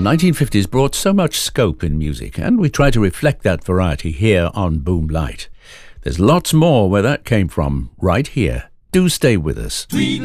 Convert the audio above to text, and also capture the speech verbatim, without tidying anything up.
nineteen fifties brought so much scope in music, and we try to reflect that variety here on Boom Light. There's lots more where that came from right here. Do stay with us.